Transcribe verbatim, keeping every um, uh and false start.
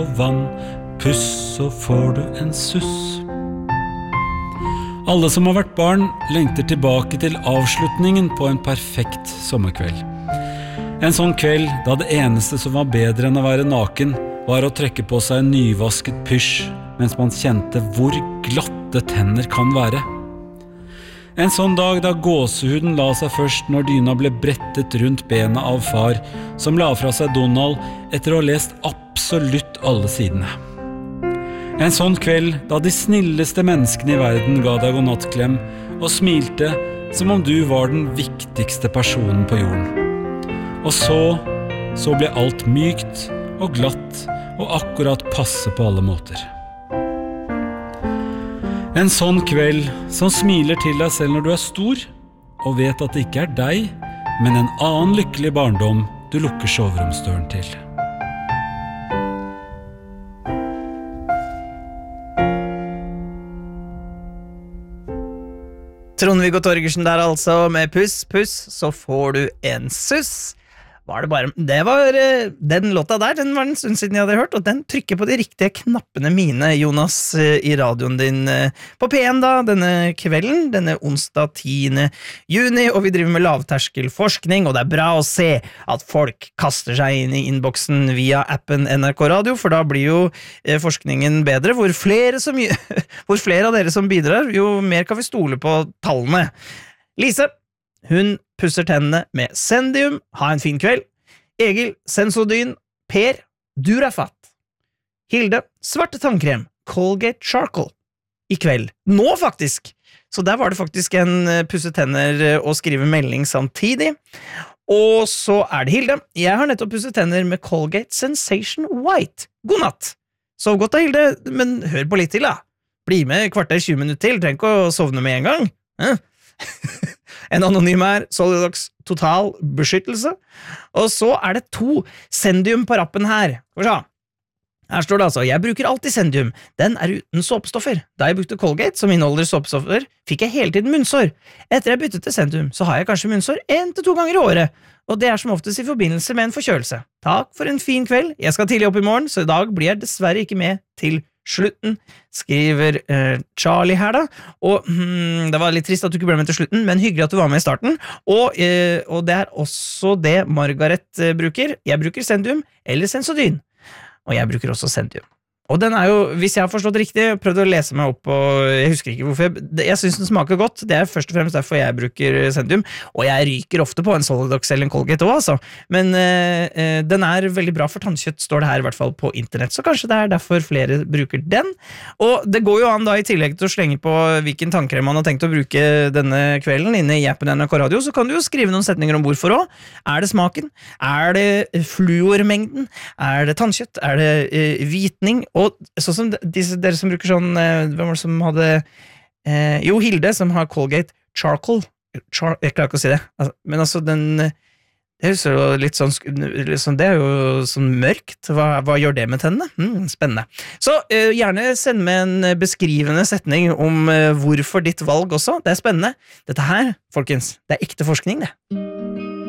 vann, puss så får du en suss. Alle som har vært barn lengter tilbake til avslutningen på en perfekt sommerkveld. En sånn kveld da det eneste som var bedre enn å være naken var å trekke på seg en nyvasket pysj mens man kjente hvor glatte tenner kan være. En sånn dag da gåsehuden la seg først når dyna ble brettet rundt bena av far, som la fra seg Donald etter å ha lest absolutt alle sidene. En sånn kveld da de snilleste menneskene i verden ga deg godnattklem og smilte som om du var den viktigste personen på jorden. Og så, så ble alt mykt og glatt og akkurat passe på alle måter. En sånn kveld som smiler til deg selv når du er stor, og vet at det ikke er deg, men en annen lykkelig barndom du lukker soveromsdøren til. Trond-Viggo Torgersen der altså, med puss, puss, så får du en suss. Var det bare, det var, den låta der, den var en stund siden jeg hadde hørt, og den trykker på de riktige knappene mine, Jonas, i radioen din på P en da, denne kvelden, denne onsdag tiende juni, og vi driver med lavterskelforskning, og det er bra å se at folk kaster seg inn i innboksen via appen N R K Radio, for da blir jo forskningen bedre, hvor flere, som, hvor flere av dere som bidrar, jo mer kan vi stole på tallene. Lise, hun pusser tennene med Sendium, ha en fin kveld. Egil, Sensodyn. Per, Durafat. Hilde, svarte tannkrem, Colgate Charcoal. I kveld. Nå faktisk! Så der var det faktisk en pusse tenner og skrive melding samtidig. Og så er det Hilde. Jeg har nettopp pusset tenner med Colgate Sensation White. God natt! Sov godt da, Hilde, men hør på litt til da. Bli med kvarter tjue minutter til, trenger ikke å sovne med en gang. Eh? En anonym er Solidox Total Beskyttelse. Og så er det to Sendium på rappen her. Her står det altså, jeg bruker alltid Sendium. Den er uten såpestoffer. Da jeg brukte Colgate, som inneholder såpestoffer, fikk jeg hele tiden munnsår. Etter jeg byttet til Sendium, så har jeg kanskje munnsår en til to ganger i året. Og det er som oftest i forbindelse med en forkjølelse. Takk for en fin kveld. Jeg skal tidlig opp i morgen, så i dag blir jeg dessverre ikke med til slutten, skriver uh, Charlie her da, og hmm, det var litt trist at du ikke ble med til slutten, men hyggelig at du var med i starten, og, uh, og det er også det Margaret uh, bruker. Jeg bruker Sendium eller Sensodyn, og jeg bruker også Sendium. Og den er jo, hvis jeg har forstått riktig, prøvd å lese meg opp, og jeg husker ikke hvorfor, jeg, jeg synes den smaker godt, det er først og fremst derfor jeg bruker Sendium, og jeg ryker ofte på en Solidox eller en Colgate også, altså. Men eh, den er veldig bra for tannkjøtt, står det her i hvert fall på internett, så kanskje det er derfor flere bruker den. Og det går jo an da, i tillegg til å slenge på hvilken tannkrem man har tenkt å bruke denne kvelden inne i appen N R K Radio, så kan du jo skrive noen setninger om hvorfor også. Er det smaken? Er det fluormengden? Er det tannkjøtt? Er det eh, hvitning? Og sånn som disse, dere som bruker sånn, eh, hvem var det som hadde, eh, jo, Hilde, som har Colgate Charcoal, Char, jeg klarer ikke å si det, altså, men altså den, det er jo litt sånn, litt sånn, det er jo sånn mørkt, hva, hva gjør det med tennene? Hmm, spennende. Så eh, gjerne send med en beskrivende setning om eh, hvorfor ditt valg også, det er spennende. Dette her, folkens, det er ekte forskning det.